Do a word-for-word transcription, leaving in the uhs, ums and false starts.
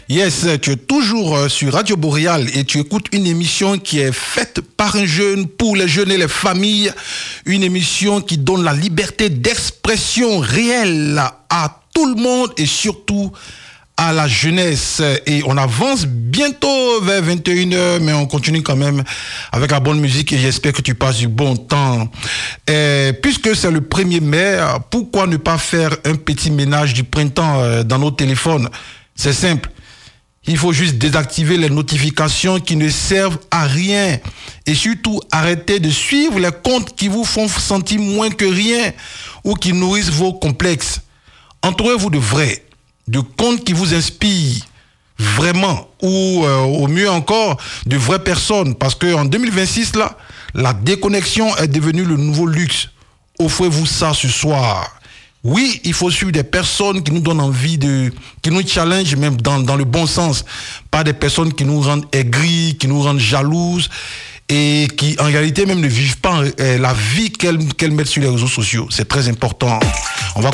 Yes, tu es toujours sur Radio Boréal et tu écoutes une émission qui est faite par un jeune, pour les jeunes et les familles. Une émission qui donne la liberté d'expression réelle à tout le monde et surtout à la jeunesse. Et on avance bientôt vers vingt et une heures, mais on continue quand même avec la bonne musique et j'espère que tu passes du bon temps. Et puisque c'est le premier mai, pourquoi ne pas faire un petit ménage du printemps dans nos téléphones? C'est simple. Il faut juste désactiver les notifications qui ne servent à rien. Et surtout, arrêtez de suivre les comptes qui vous font sentir moins que rien ou qui nourrissent vos complexes. Entourez-vous de vrais, de comptes qui vous inspirent vraiment ou euh, au mieux encore, de vraies personnes. Parce qu'en deux mille vingt-six, là, la déconnexion est devenue le nouveau luxe. Offrez-vous ça ce soir. Oui, il faut suivre des personnes qui nous donnent envie de, qui nous challenge même dans, dans le bon sens. Pas des personnes qui nous rendent aigris, qui nous rendent jalouses et qui en réalité même ne vivent pas euh, la vie qu'elles qu'elles mettent sur les réseaux sociaux. C'est très important. On va